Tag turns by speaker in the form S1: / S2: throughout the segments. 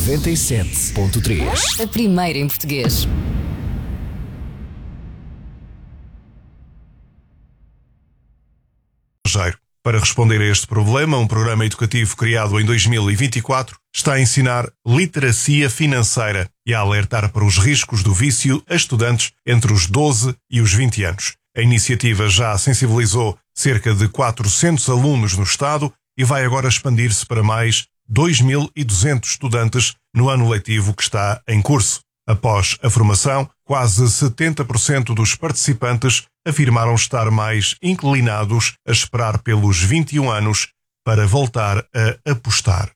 S1: 97.3.
S2: A primeira em português.
S3: Para responder a este problema, um programa educativo criado em 2024 está a ensinar literacia financeira e a alertar para os riscos do vício a estudantes entre os 12 e os 20 anos. A iniciativa já sensibilizou cerca de 400 alunos no estado e vai agora expandir-se para mais 2.200 estudantes no ano letivo que está em curso. Após a formação, quase 70% dos participantes afirmaram estar mais inclinados a esperar pelos 21 anos para voltar a apostar.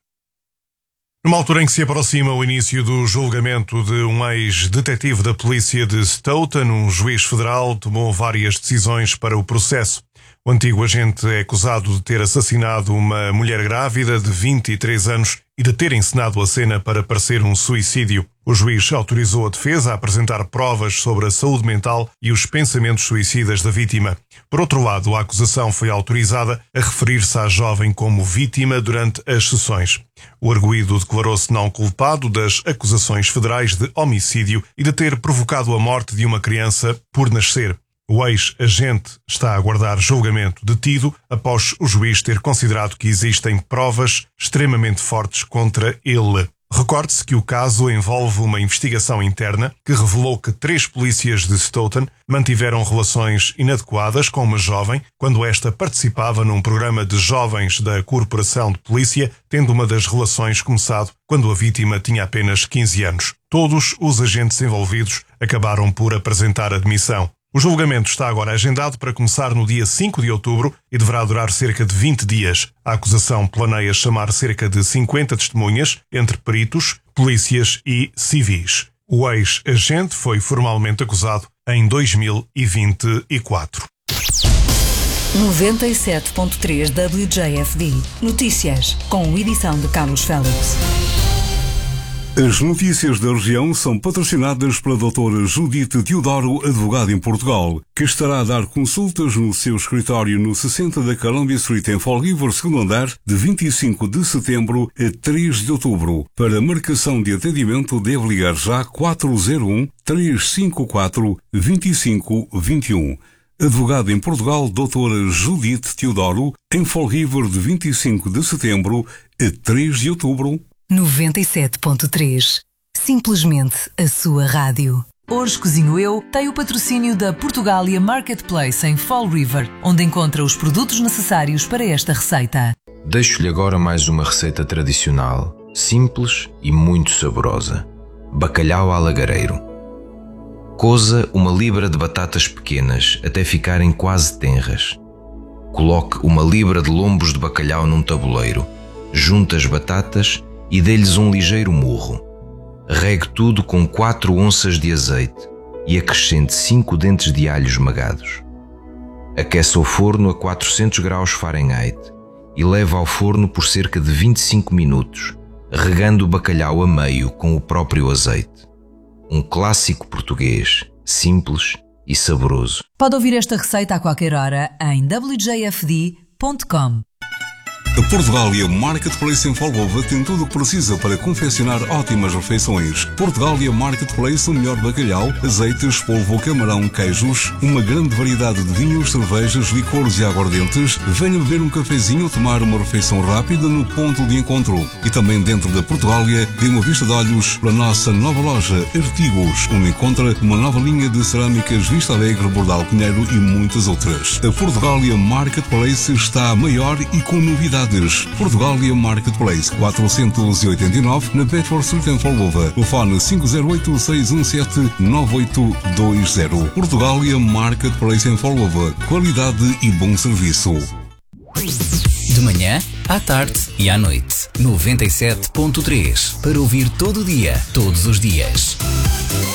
S3: Numa altura em que se aproxima o início do julgamento de um ex-detetive da polícia de Stoughton, um juiz federal tomou várias decisões para o processo. O antigo agente é acusado de ter assassinado uma mulher grávida de 23 anos e de ter encenado a cena para parecer um suicídio. O juiz autorizou a defesa a apresentar provas sobre a saúde mental e os pensamentos suicidas da vítima. Por outro lado, a acusação foi autorizada a referir-se à jovem como vítima durante as sessões. O arguido declarou-se não culpado das acusações federais de homicídio e de ter provocado a morte de uma criança por nascer. O ex-agente está a aguardar julgamento detido após o juiz ter considerado que existem provas extremamente fortes contra ele. Recorde-se que o caso envolve uma investigação interna que revelou que 3 polícias de Stoughton mantiveram relações inadequadas com uma jovem quando esta participava num programa de jovens da Corporação de Polícia, tendo uma das relações começado quando a vítima tinha apenas 15 anos. Todos os agentes envolvidos acabaram por apresentar admissão. O julgamento está agora agendado para começar no dia 5 de outubro e deverá durar cerca de 20 dias. A acusação planeia chamar cerca de 50 testemunhas, entre peritos, polícias e civis. O ex-agente foi formalmente acusado em 2024.
S4: 97.3 WJFD. Notícias, com edição de Carlos Félix.
S5: As notícias da região são patrocinadas pela doutora Judite Teodoro, advogada em Portugal, que estará a dar consultas no seu escritório no 60 da Columbia Street em Fall River, segundo andar, de 25 de setembro a 3 de outubro. Para marcação de atendimento, deve ligar já 401-354-2521. Advogada em Portugal, doutora Judite Teodoro, em Fall River, de 25 de setembro a 3 de outubro.
S4: 97.3. Simplesmente a sua rádio. Hoje Cozinho Eu tem o patrocínio da Portugália Marketplace em Fall River, onde encontra os produtos necessários para esta receita.
S6: Deixo-lhe agora mais uma receita tradicional, simples e muito saborosa. Bacalhau à lagareiro. Coza 1 libra de batatas pequenas até ficarem quase tenras. Coloque 1 libra de lombos de bacalhau num tabuleiro. Junte as batatas e dê-lhes um ligeiro murro. Regue tudo com 4 onças de azeite e acrescente 5 dentes de alho esmagados. Aqueça o forno a 400 graus Fahrenheit e leve ao forno por cerca de 25 minutos, regando o bacalhau a meio com o próprio azeite. Um clássico português, simples e saboroso.
S4: Pode ouvir esta receita a qualquer hora em wjfd.com.
S5: A Portugália Marketplace em Folgova tem tudo o que precisa para confeccionar ótimas refeições. Portugália Marketplace, o melhor bacalhau, azeites, polvo, camarão, queijos, uma grande variedade de vinhos, cervejas, licores e aguardentes. Venha beber um cafezinho ou tomar uma refeição rápida no ponto de encontro. E também dentro da Portugália, dê uma vista de olhos para a nossa nova loja Artigos, onde encontra uma nova linha de cerâmicas Vista Alegre, Bordal Pinheiro e muitas outras. A Portugália Marketplace está maior e com novidades. Portugália Marketplace 489 na Bedford Street em Folgova. Telefone 508-617-9820. Portugália Marketplace em Folgova. Qualidade e bom serviço.
S1: De manhã, à tarde e à noite. 97.3. Para ouvir todo o dia, todos os dias.